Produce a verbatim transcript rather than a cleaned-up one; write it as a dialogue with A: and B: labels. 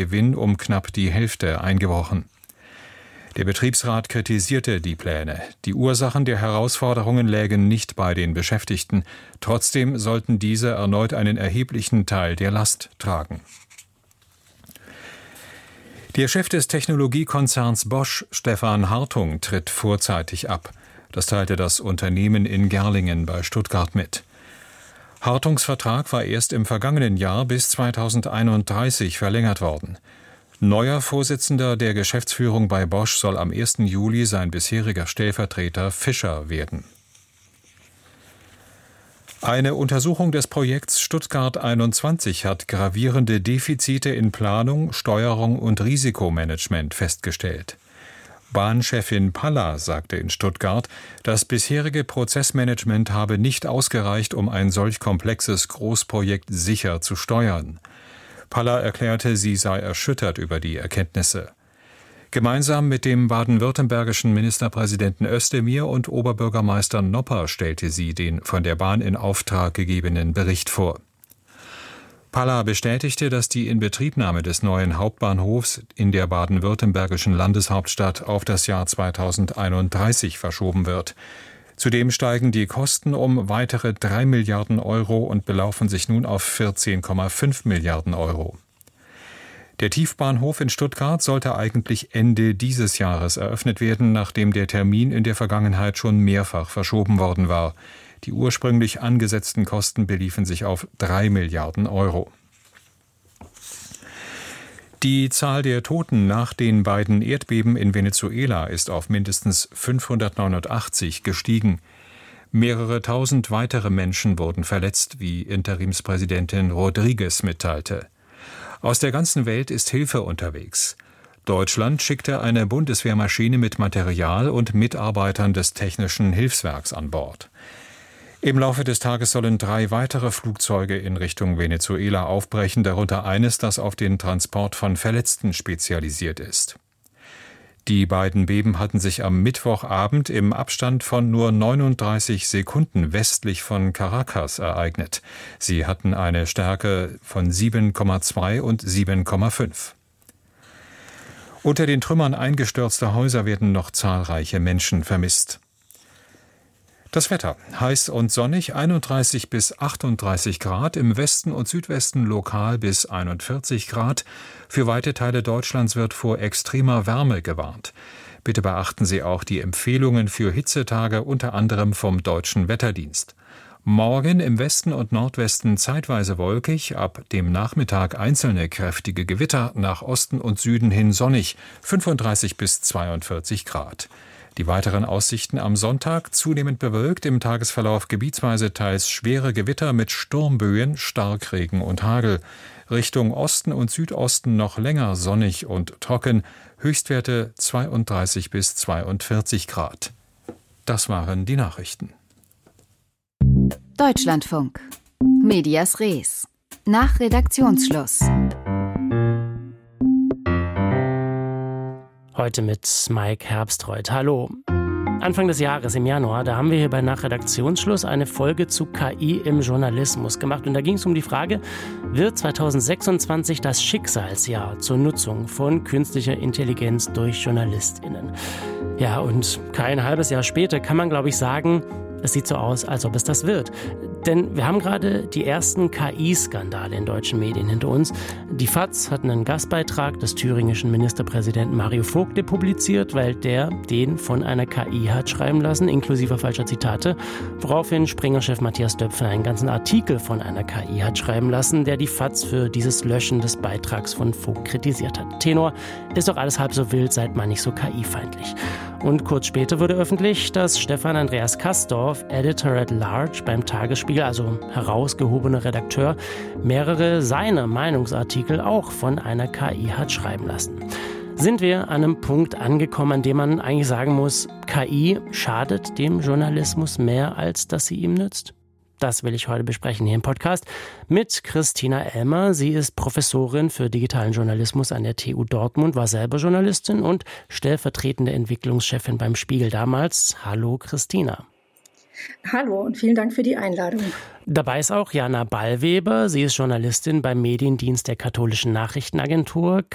A: Gewinn um knapp die Hälfte eingebrochen. Der Betriebsrat kritisierte die Pläne. Die Ursachen der Herausforderungen lägen nicht bei den Beschäftigten. Trotzdem sollten diese erneut einen erheblichen Teil der Last tragen. Der Chef des Technologiekonzerns Bosch, Stefan Hartung, tritt vorzeitig ab. Das teilte das Unternehmen in Gerlingen bei Stuttgart mit. Hartungs Vertrag war erst im vergangenen Jahr bis zweitausendeinunddreißig verlängert worden. Neuer Vorsitzender der Geschäftsführung bei Bosch soll am ersten Juli sein bisheriger Stellvertreter Fischer werden. Eine Untersuchung des Projekts Stuttgart einundzwanzig hat gravierende Defizite in Planung, Steuerung und Risikomanagement festgestellt. Bahnchefin Palla sagte in Stuttgart, das bisherige Prozessmanagement habe nicht ausgereicht, um ein solch komplexes Großprojekt sicher zu steuern. Palla erklärte, sie sei erschüttert über die Erkenntnisse. Gemeinsam mit dem baden-württembergischen Ministerpräsidenten Özdemir und Oberbürgermeister Nopper stellte sie den von der Bahn in Auftrag gegebenen Bericht vor. Palla bestätigte, dass die Inbetriebnahme des neuen Hauptbahnhofs in der baden-württembergischen Landeshauptstadt auf das Jahr zweitausendeinunddreißig verschoben wird. Zudem steigen die Kosten um weitere drei Milliarden Euro und belaufen sich nun auf vierzehn Komma fünf Milliarden Euro. Der Tiefbahnhof in Stuttgart sollte eigentlich Ende dieses Jahres eröffnet werden, nachdem der Termin in der Vergangenheit schon mehrfach verschoben worden war. Die ursprünglich angesetzten Kosten beliefen sich auf drei Milliarden Euro. Die Zahl der Toten nach den beiden Erdbeben in Venezuela ist auf mindestens fünfhundertneunundachtzig gestiegen. Mehrere tausend weitere Menschen wurden verletzt, wie Interimspräsidentin Rodriguez mitteilte. Aus der ganzen Welt ist Hilfe unterwegs. Deutschland schickte eine Bundeswehrmaschine mit Material und Mitarbeitern des Technischen Hilfswerks an Bord. Im Laufe des Tages sollen drei weitere Flugzeuge in Richtung Venezuela aufbrechen, darunter eines, das auf den Transport von Verletzten spezialisiert ist. Die beiden Beben hatten sich am Mittwochabend im Abstand von nur neununddreißig Sekunden westlich von Caracas ereignet. Sie hatten eine Stärke von sieben Komma zwei und sieben Komma fünf. Unter den Trümmern eingestürzter Häuser werden noch zahlreiche Menschen vermisst. Das Wetter: heiß und sonnig, einunddreißig bis achtunddreißig Grad, im Westen und Südwesten lokal bis einundvierzig Grad. Für weite Teile Deutschlands wird vor extremer Wärme gewarnt. Bitte beachten Sie auch die Empfehlungen für Hitzetage, unter anderem vom Deutschen Wetterdienst. Morgen im Westen und Nordwesten zeitweise wolkig, ab dem Nachmittag einzelne kräftige Gewitter, nach Osten und Süden hin sonnig, fünfunddreißig bis zweiundvierzig Grad. Die weiteren Aussichten am Sonntag: zunehmend bewölkt, im Tagesverlauf gebietsweise teils schwere Gewitter mit Sturmböen, Starkregen und Hagel. Richtung Osten und Südosten noch länger sonnig und trocken, Höchstwerte zweiunddreißig bis zweiundvierzig Grad. Das waren die Nachrichten.
B: Deutschlandfunk. Medias Res. Nach Redaktionsschluss.
C: Heute mit Mike Herbstreuth. Hallo. Anfang des Jahres, im Januar, da haben wir hier bei Nach Redaktionsschluss eine Folge zu K I im Journalismus gemacht. Und da ging es um die Frage, wird zweitausendsechsundzwanzig das Schicksalsjahr zur Nutzung von künstlicher Intelligenz durch JournalistInnen? Ja, und kein halbes Jahr später kann man, glaube ich, sagen, es sieht so aus, als ob es das wird. Denn wir haben gerade die ersten K I-Skandale in deutschen Medien hinter uns. Die FAZ hat einen Gastbeitrag des thüringischen Ministerpräsidenten Mario Vogtle publiziert, weil der den von einer K I hat schreiben lassen, inklusive falscher Zitate, woraufhin Springer-Chef Matthias Döpfner einen ganzen Artikel von einer K I hat schreiben lassen, der die FAZ für dieses Löschen des Beitrags von Vogt kritisiert hat. Tenor: ist doch alles halb so wild, seid mal nicht so K I-feindlich. Und kurz später wurde öffentlich, dass Stefan Andreas Kastorf, Editor at Large beim Tagesspiegel, also herausgehobener Redakteur, mehrere seiner Meinungsartikel auch von einer K I hat schreiben lassen. Sind wir an einem Punkt angekommen, an dem man eigentlich sagen muss, K I schadet dem Journalismus mehr, als dass sie ihm nützt? Das will ich heute besprechen hier im Podcast mit Christina Elmer. Sie ist Professorin für digitalen Journalismus an der T U Dortmund, war selber Journalistin und stellvertretende Entwicklungschefin beim Spiegel damals. Hallo Christina.
D: Hallo und vielen Dank für die Einladung.
C: Dabei ist auch Jana Ballweber. Sie ist Journalistin beim Mediendienst der Katholischen Nachrichtenagentur.